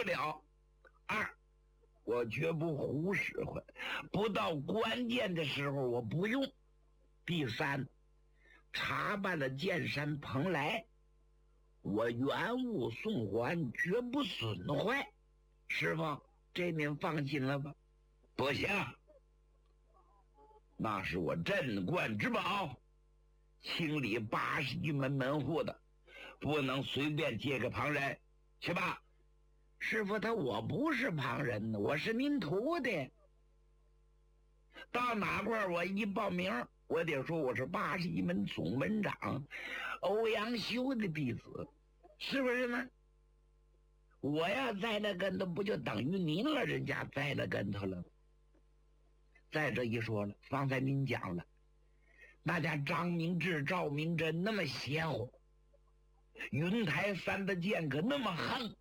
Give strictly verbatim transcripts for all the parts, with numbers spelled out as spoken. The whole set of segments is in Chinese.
不了。二，我绝不胡使唤，不到关键的时候我不用。第三，查办了剑山蓬莱，我原物送还，绝不损坏。师傅，这您放心了吧？不行，那是我镇馆之宝，清理八十一门门户的，不能随便借给旁人。去吧。师傅，他我不是旁人呢，我是您徒弟。到哪块我一报名，我得说我是八十一门总门长欧阳修的弟子，是不是呢？我要栽了跟头，不就等于您了？人家栽了跟头了。再这一说了，方才您讲了，那家张明志、赵明真那么邪乎，云台三的剑可那么横，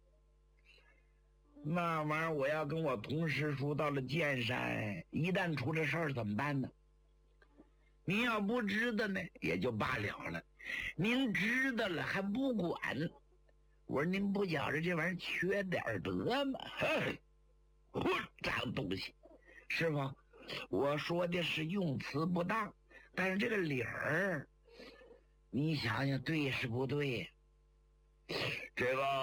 那玩意儿我要跟我同师叔到了剑山，一旦出这事儿怎么办呢？您要不知道呢也就罢了了，您知道了还不管，我说您不觉着这玩意儿缺点德吗？嘿，混账东西！师傅，我说的是用词不当，但是这个理儿，你想想对是不对？这个，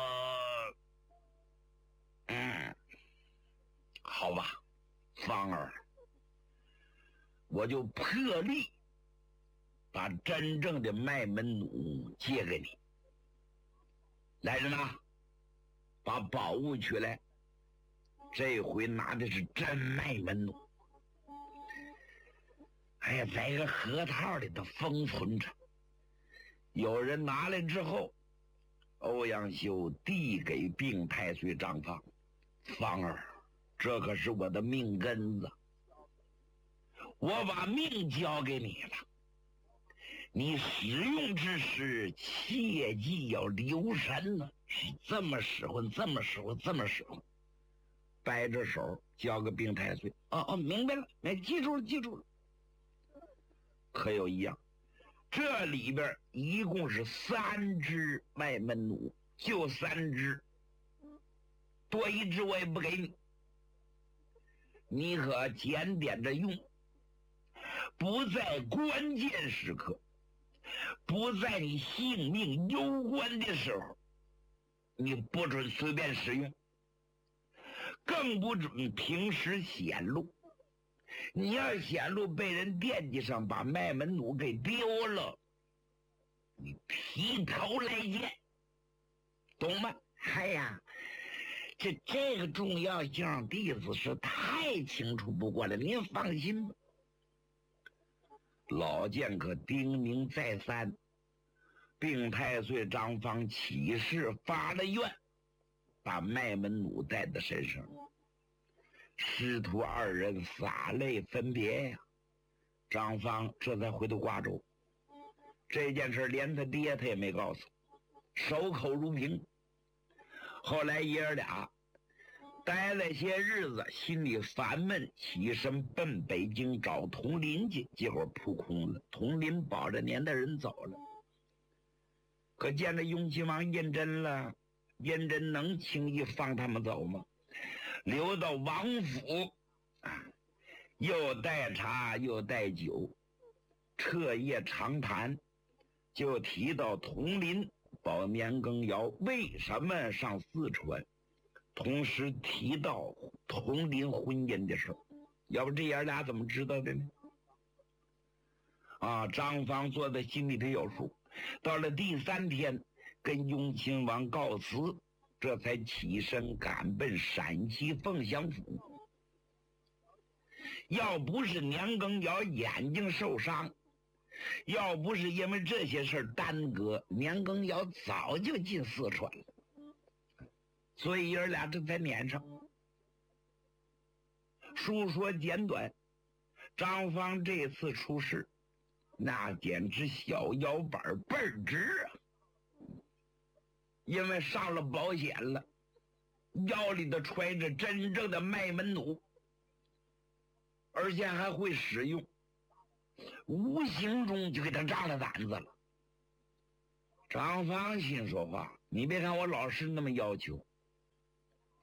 嗯，好吧，芳儿，我就破例把真正的卖门弩借给你。来人呐，把宝物取来。这回拿的是真卖门弩。哎呀，在一个盒套里头封存着。有人拿来之后，欧阳修递给病太岁张方：“方儿，这可是我的命根子，我把命交给你了。你使用之时，切记要留神呢。是这么使唤，这么使唤，这么使唤。”掰着手交给病太岁。哦哦，明白了，哎，记住了，记住了。可有一样，这里边一共是三支卖门弩，就三支，多一支我也不给你。你可检点着用，不在关键时刻，不在你性命攸关的时候，你不准随便使用，更不准平时显露。你要显露被人惦记上，把卖门弩给丢了，你劈头来见，懂吗？哎呀，这这个重要性弟子是太清楚不过了，您放心吧。老剑可叮咛再三，病太岁张方起誓发了愿，把卖门弩带在身上。师徒二人洒泪分别呀，张方这才回到瓜州。这件事连他爹他也没告诉，守口如瓶。后来爷儿俩待了些日子，心里烦闷，起身奔北京找佟林去，结果扑空了。佟林保着年的人走了，可见着雍亲王胤禛了，胤禛能轻易放他们走吗？留到王府啊，又带茶又带酒，彻夜长谈，就提到佟林保年羹尧为什么上四川，同时提到佟林婚姻的事，要不这爷俩怎么知道的呢？啊，张方做的心里头有数。到了第三天，跟雍亲王告辞，这才起身赶奔陕西凤翔府。要不是年羹尧眼睛受伤，要不是因为这些事耽搁，年羹尧早就进四川了。所以爷儿俩这才撵上。书说简短，张方这次出事，那简直小腰板倍儿直啊！因为上了保险了，腰里头揣着真正的卖门弩，而且还会使用，无形中就给他长了胆子了。张方心说话，你别看我老师那么要求，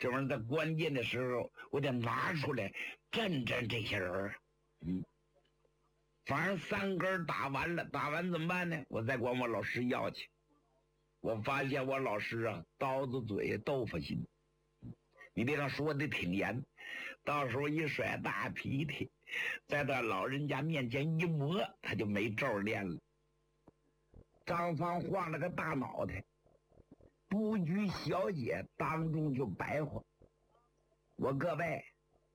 这玩意儿在关键的时候，我得拿出来震震这些人。嗯，反正三根打完了，打完怎么办呢？我再管我老师要去。我发现我老师啊，刀子嘴豆腐心。你别看说的挺严，到时候一甩大鼻涕，在他老人家面前一磨，他就没咒练了。张芳晃了个大脑袋，不拘小节当中就白话。我各位，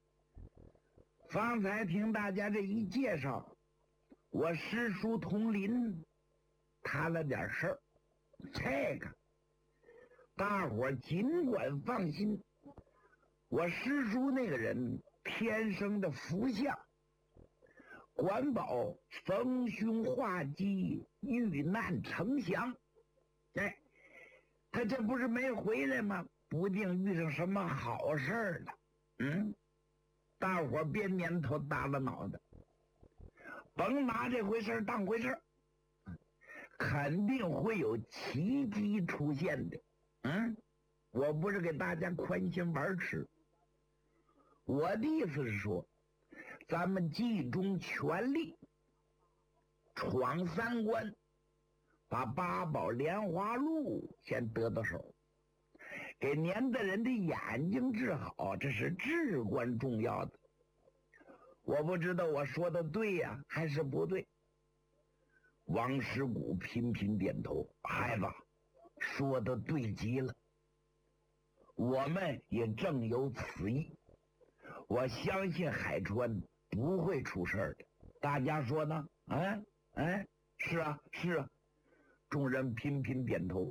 方才听大家这一介绍，我师叔同林谈了点事儿，这个大伙儿尽管放心。我师叔那个人天生的福相，管保逢凶化吉，遇难成祥。哎，他这不是没回来吗？不定遇上什么好事儿了。嗯，大伙儿别年头耷拉脑袋，甭拿这回事当回事，肯定会有奇迹出现的。嗯，我不是给大家宽心玩吃。我的意思是说，咱们集中全力闯三关，把八宝莲花露先得到手，给年的人的眼睛治好，这是至关重要的。我不知道我说的对呀、啊、还是不对。王师古频频点头，孩子说的对极了，我们也正有此意。我相信海川不会出事儿的，大家说呢？哎哎，是啊是啊，众人频频点头。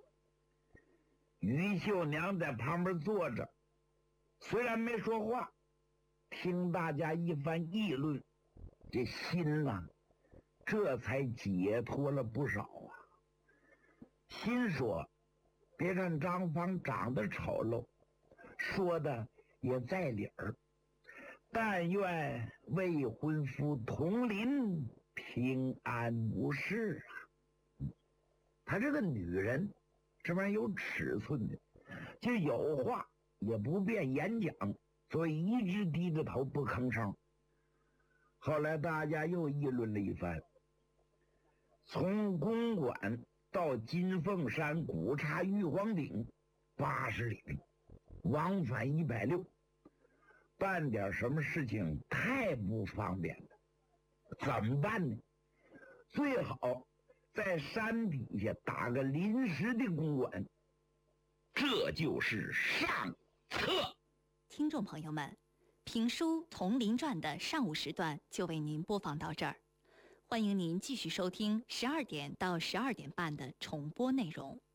于秀娘在旁边坐着，虽然没说话，听大家一番议论，这心呐、啊，这才解脱了不少啊。心说，别看张芳长得丑陋，说的也在理儿，但愿未婚夫同林平安无事啊。她这个女人，这玩意有尺寸的，就有话也不便演讲，所以一直低着头不吭声。后来大家又议论了一番，从公馆到金凤山古刹玉皇顶八十里地，往返一百六，办点什么事情太不方便了，怎么办呢？最好在山底下打个临时的公馆，这就是上策。 听众朋友们，评书《铜林传》的上午时段就为您播放到这儿，欢迎您继续收听十二点到十二点半的重播内容。